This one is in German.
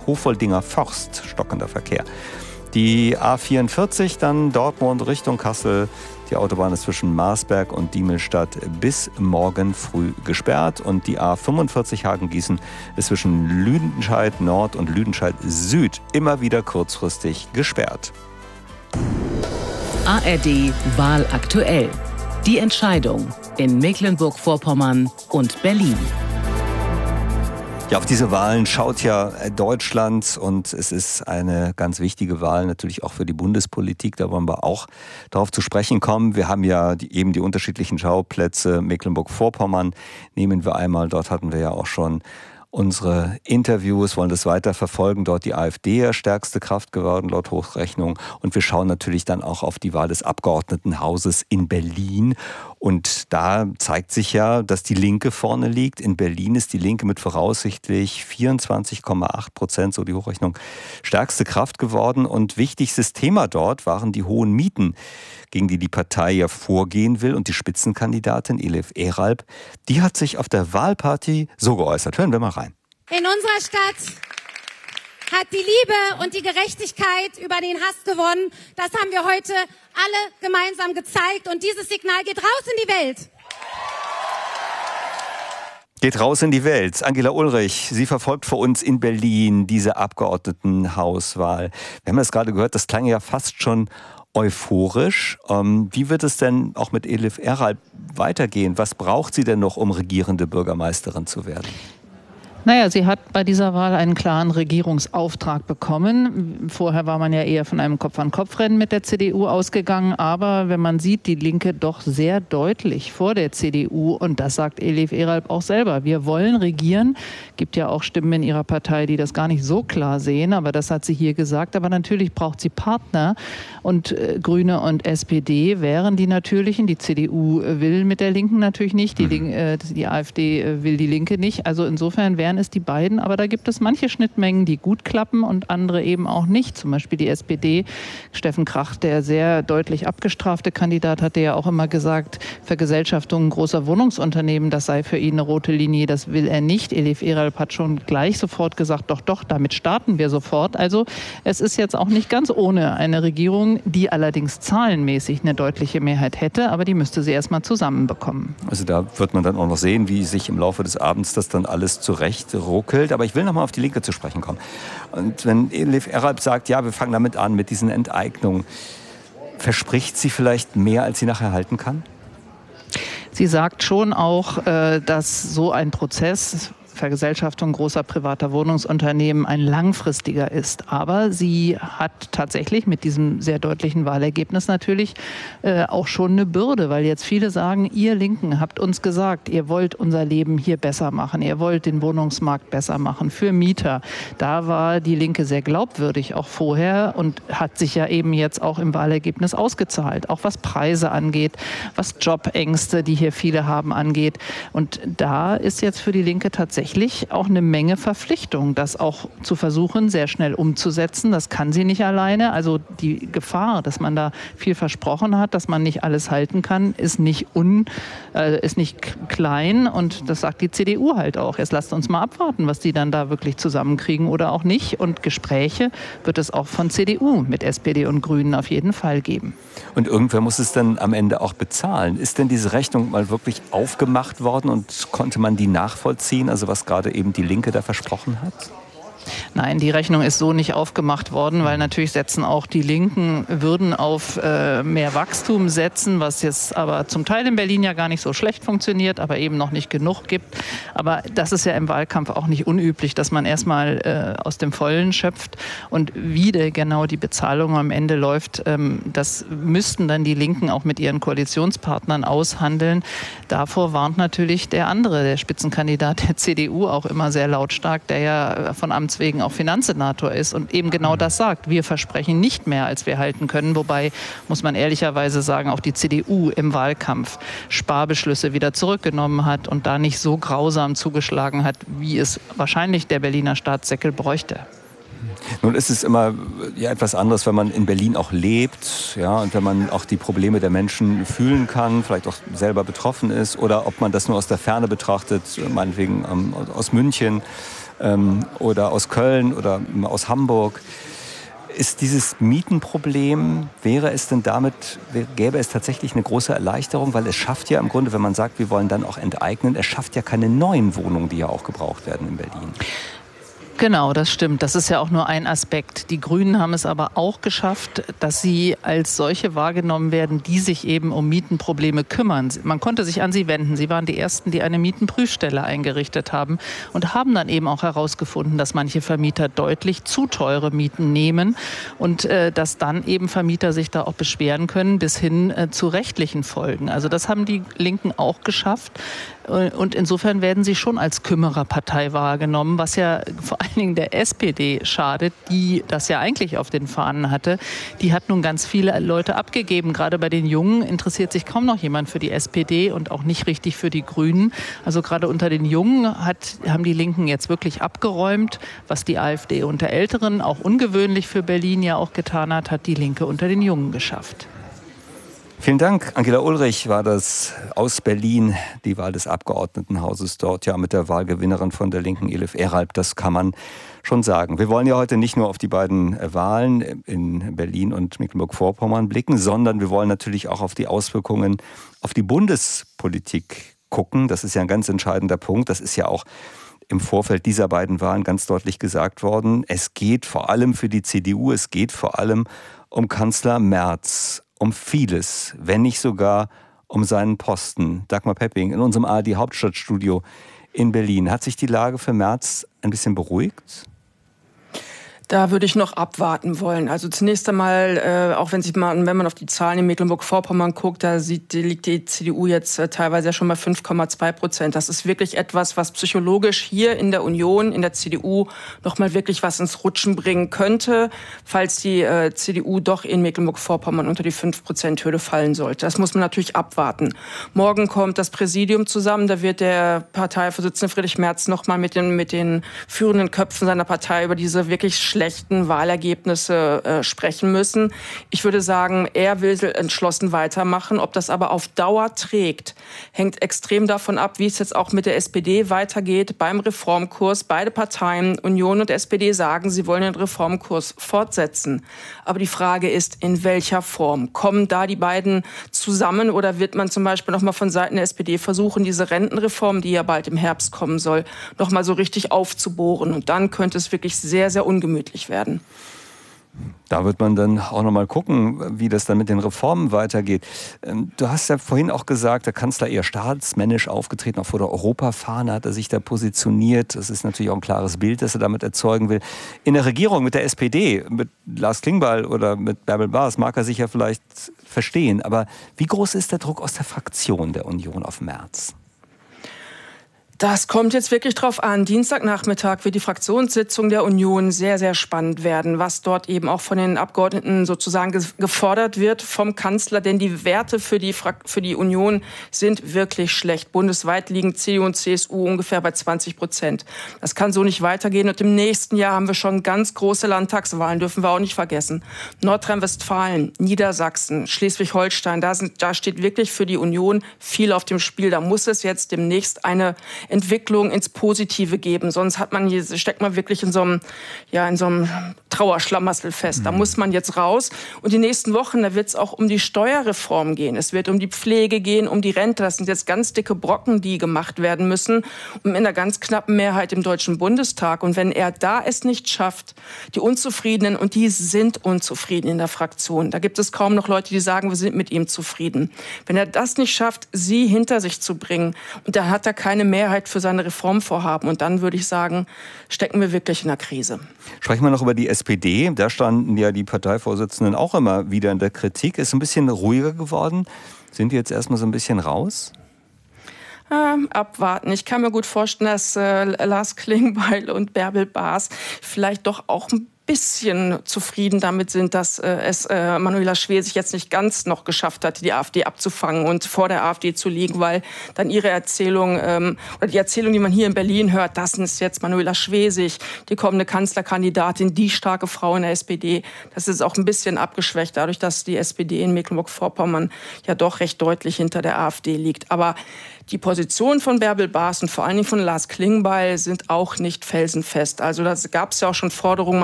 Hofoldinger Forst, stockender Verkehr. Die A44 dann Dortmund Richtung Kassel. Die Autobahn ist zwischen Marsberg und Diemelstadt bis morgen früh gesperrt. Und die A45 Hagen-Gießen ist zwischen Lüdenscheid Nord und Lüdenscheid Süd immer wieder kurzfristig gesperrt. ARD Wahl aktuell. Die Entscheidung in Mecklenburg-Vorpommern und Berlin. Ja, auf diese Wahlen schaut ja Deutschland und es ist eine ganz wichtige Wahl, natürlich auch für die Bundespolitik. Da wollen wir auch darauf zu sprechen kommen. Wir haben ja eben die unterschiedlichen Schauplätze. Mecklenburg-Vorpommern nehmen wir einmal. Dort hatten wir ja auch schon unsere Interviews, wollen das weiter verfolgen. Dort die AfD ja stärkste Kraft geworden, laut Hochrechnung. Und wir schauen natürlich dann auch auf die Wahl des Abgeordnetenhauses in Berlin. Und da zeigt sich ja, dass die Linke vorne liegt. In Berlin ist die Linke mit voraussichtlich 24,8%, so die Hochrechnung, stärkste Kraft geworden. Und wichtigstes Thema dort waren die hohen Mieten, gegen die die Partei ja vorgehen will. Und die Spitzenkandidatin Elif Eralp, die hat sich auf der Wahlparty so geäußert. Hören wir mal rein. In unserer Stadt hat die Liebe und die Gerechtigkeit über den Hass gewonnen. Das haben wir heute alle gemeinsam gezeigt. Und dieses Signal geht raus in die Welt. Geht raus in die Welt. Angela Ulrich, sie verfolgt für uns in Berlin diese Abgeordnetenhauswahl. Wir haben das gerade gehört, das klang ja fast schon euphorisch. Wie wird es denn auch mit Elif Eralp weitergehen? Was braucht sie denn noch, um regierende Bürgermeisterin zu werden? Naja, sie hat bei dieser Wahl einen klaren Regierungsauftrag bekommen. Vorher war man ja eher von einem Kopf-an-Kopf-Rennen mit der CDU ausgegangen. Aber wenn man sieht, die Linke doch sehr deutlich vor der CDU. Und das sagt Elif Eralp auch selber. Wir wollen regieren. Gibt ja auch Stimmen in ihrer Partei, die das gar nicht so klar sehen. Aber das hat sie hier gesagt. Aber natürlich braucht sie Partner. Und Grüne und SPD wären die natürlichen. Die CDU will mit der Linken natürlich nicht. Die AfD will die Linke nicht. Also insofern wären es die beiden, aber da gibt es manche Schnittmengen, die gut klappen und andere eben auch nicht. Zum Beispiel die SPD. Steffen Krach, der sehr deutlich abgestrafte Kandidat, hatte ja auch immer gesagt, Vergesellschaftung großer Wohnungsunternehmen, das sei für ihn eine rote Linie, das will er nicht. Elif Eralp hat schon gleich sofort gesagt, doch, damit starten wir sofort. Also es ist jetzt auch nicht ganz ohne eine Regierung, die allerdings zahlenmäßig eine deutliche Mehrheit hätte, aber die müsste sie erstmal zusammenbekommen. Also da wird man dann auch noch sehen, wie sich im Laufe des Abends das dann alles zurecht ruckelt. Aber ich will noch mal auf die Linke zu sprechen kommen. Und wenn Elif Eralp sagt, ja, wir fangen damit an, mit diesen Enteignungen, verspricht sie vielleicht mehr, als sie nachher halten kann? Sie sagt schon auch, dass so ein Prozess, Vergesellschaftung großer privater Wohnungsunternehmen, ein langfristiger ist. Aber sie hat tatsächlich mit diesem sehr deutlichen Wahlergebnis natürlich auch schon eine Bürde, weil jetzt viele sagen, ihr Linken habt uns gesagt, ihr wollt unser Leben hier besser machen, ihr wollt den Wohnungsmarkt besser machen für Mieter. Da war die Linke sehr glaubwürdig auch vorher und hat sich ja eben jetzt auch im Wahlergebnis ausgezahlt, auch was Preise angeht, was Jobängste, die hier viele haben, angeht. Und da ist jetzt für die Linke tatsächlich auch eine Menge Verpflichtung, das auch zu versuchen, sehr schnell umzusetzen. Das kann sie nicht alleine. Also die Gefahr, dass man da viel versprochen hat, dass man nicht alles halten kann, ist nicht klein. Und das sagt die CDU halt auch. Jetzt lasst uns mal abwarten, was die dann da wirklich zusammenkriegen oder auch nicht. Und Gespräche wird es auch von CDU mit SPD und Grünen auf jeden Fall geben. Und irgendwer muss es dann am Ende auch bezahlen. Ist denn diese Rechnung mal wirklich aufgemacht worden und konnte man die nachvollziehen? Also was gerade eben die Linke da versprochen hat? Nein, die Rechnung ist so nicht aufgemacht worden, weil natürlich setzen auch die Linken, würden auf mehr Wachstum setzen, was jetzt aber zum Teil in Berlin ja gar nicht so schlecht funktioniert, aber eben noch nicht genug gibt. Aber das ist ja im Wahlkampf auch nicht unüblich, dass man erstmal aus dem Vollen schöpft. Und wie genau die Bezahlung am Ende läuft, das müssten dann die Linken auch mit ihren Koalitionspartnern aushandeln. Davor warnt natürlich der Spitzenkandidat der CDU auch immer sehr lautstark, der ja von Amts wegen auch Finanzsenator ist und eben genau das sagt. Wir versprechen nicht mehr, als wir halten können. Wobei, muss man ehrlicherweise sagen, auch die CDU im Wahlkampf Sparbeschlüsse wieder zurückgenommen hat und da nicht so grausam zugeschlagen hat, wie es wahrscheinlich der Berliner Staatssäckel bräuchte. Nun ist es immer etwas anderes, wenn man in Berlin auch lebt, ja, und wenn man auch die Probleme der Menschen fühlen kann, vielleicht auch selber betroffen ist, oder ob man das nur aus der Ferne betrachtet, meinetwegen aus München. oder aus Köln oder aus Hamburg. Ist dieses Mietenproblem, gäbe es tatsächlich eine große Erleichterung, weil es schafft ja im Grunde, wenn man sagt, wir wollen dann auch enteignen, es schafft ja keine neuen Wohnungen, die ja auch gebraucht werden in Berlin. Genau, das stimmt. Das ist ja auch nur ein Aspekt. Die Grünen haben es aber auch geschafft, dass sie als solche wahrgenommen werden, die sich eben um Mietenprobleme kümmern. Man konnte sich an sie wenden. Sie waren die Ersten, die eine Mietenprüfstelle eingerichtet haben und haben dann eben auch herausgefunden, dass manche Vermieter deutlich zu teure Mieten nehmen und dass dann eben Vermieter sich da auch beschweren können bis hin zu rechtlichen Folgen. Also das haben die Linken auch geschafft. Und insofern werden sie schon als Kümmererpartei wahrgenommen, was ja vor allen Dingen der SPD schadet, die das ja eigentlich auf den Fahnen hatte. Die hat nun ganz viele Leute abgegeben. Gerade bei den Jungen interessiert sich kaum noch jemand für die SPD und auch nicht richtig für die Grünen. Also gerade unter den Jungen haben die Linken jetzt wirklich abgeräumt, was die AfD unter Älteren, auch ungewöhnlich für Berlin ja auch getan hat die Linke unter den Jungen geschafft. Vielen Dank. Angela Ulrich war das aus Berlin, die Wahl des Abgeordnetenhauses dort, ja mit der Wahlgewinnerin von der Linken, Elif Eralp, das kann man schon sagen. Wir wollen ja heute nicht nur auf die beiden Wahlen in Berlin und Mecklenburg-Vorpommern blicken, sondern wir wollen natürlich auch auf die Auswirkungen auf die Bundespolitik gucken. Das ist ja ein ganz entscheidender Punkt. Das ist ja auch im Vorfeld dieser beiden Wahlen ganz deutlich gesagt worden. Es geht vor allem für die CDU, es geht vor allem um Kanzler Merz. Um vieles, wenn nicht sogar um seinen Posten. Dagmar Pepping in unserem ARD-Hauptstadtstudio in Berlin. Hat sich die Lage für Merz ein bisschen beruhigt? Da würde ich noch abwarten wollen. Also zunächst einmal, auch wenn man auf die Zahlen in Mecklenburg-Vorpommern guckt, da liegt die CDU jetzt teilweise ja schon bei 5,2%. Das ist wirklich etwas, was psychologisch hier in der Union, in der CDU noch mal wirklich was ins Rutschen bringen könnte, falls die CDU doch in Mecklenburg-Vorpommern unter die 5%-Hürde fallen sollte. Das muss man natürlich abwarten. Morgen kommt das Präsidium zusammen. Da wird der Parteivorsitzende Friedrich Merz noch mal mit den führenden Köpfen seiner Partei über diese wirklich schlechten Wahlergebnisse sprechen müssen. Ich würde sagen, er will entschlossen weitermachen. Ob das aber auf Dauer trägt, hängt extrem davon ab, wie es jetzt auch mit der SPD weitergeht beim Reformkurs. Beide Parteien, Union und SPD, sagen, sie wollen den Reformkurs fortsetzen. Aber die Frage ist, in welcher Form? Kommen da die beiden zusammen oder wird man zum Beispiel noch mal von Seiten der SPD versuchen, diese Rentenreform, die ja bald im Herbst kommen soll, noch mal so richtig aufzubohren? Und dann könnte es wirklich sehr, sehr ungemütlich werden. Da wird man dann auch noch mal gucken, wie das dann mit den Reformen weitergeht. Du hast ja vorhin auch gesagt, der Kanzler eher staatsmännisch aufgetreten, auch vor der Europafahne hat er sich da positioniert. Das ist natürlich auch ein klares Bild, das er damit erzeugen will. In der Regierung mit der SPD, mit Lars Klingbeil oder mit Bärbel Baas mag er sich ja vielleicht verstehen. Aber wie groß ist der Druck aus der Fraktion der Union auf Merz? Das kommt jetzt wirklich drauf an. Dienstagnachmittag wird die Fraktionssitzung der Union sehr, sehr spannend werden, was dort eben auch von den Abgeordneten sozusagen gefordert wird vom Kanzler. Denn die Werte für die Union sind wirklich schlecht. Bundesweit liegen CDU und CSU ungefähr bei 20%. Das kann so nicht weitergehen. Und im nächsten Jahr haben wir schon ganz große Landtagswahlen, dürfen wir auch nicht vergessen. Nordrhein-Westfalen, Niedersachsen, Schleswig-Holstein, da steht wirklich für die Union viel auf dem Spiel. Da muss es jetzt demnächst eine Entwicklung ins Positive geben. Sonst steckt man wirklich in so einem Trauerschlamassel fest. Da muss man jetzt raus. Und die nächsten Wochen, da wird es auch um die Steuerreform gehen. Es wird um die Pflege gehen, um die Rente. Das sind jetzt ganz dicke Brocken, die gemacht werden müssen. Und mit einer ganz knappen Mehrheit im Deutschen Bundestag. Und wenn er da es nicht schafft, die Unzufriedenen, und die sind unzufrieden in der Fraktion. Da gibt es kaum noch Leute, die sagen, wir sind mit ihm zufrieden. Wenn er das nicht schafft, sie hinter sich zu bringen, und da hat er keine Mehrheit für seine Reformvorhaben. Und dann würde ich sagen, stecken wir wirklich in der Krise. Sprechen wir noch über die SPD. Da standen ja die Parteivorsitzenden auch immer wieder in der Kritik. Ist ein bisschen ruhiger geworden. Sind die jetzt erstmal so ein bisschen raus? Abwarten. Ich kann mir gut vorstellen, dass Lars Klingbeil und Bärbel Baas vielleicht doch auch ein bisschen zufrieden damit sind, dass es Manuela Schwesig jetzt nicht ganz noch geschafft hat, die AfD abzufangen und vor der AfD zu liegen, weil dann ihre Erzählung oder die Erzählung, die man hier in Berlin hört, das ist jetzt Manuela Schwesig, die kommende Kanzlerkandidatin, die starke Frau in der SPD. Das ist auch ein bisschen abgeschwächt, dadurch, dass die SPD in Mecklenburg-Vorpommern ja doch recht deutlich hinter der AfD liegt. Aber die Positionen von Bärbel Baas und vor allen Dingen von Lars Klingbeil sind auch nicht felsenfest. Also da gab es ja auch schon Forderungen,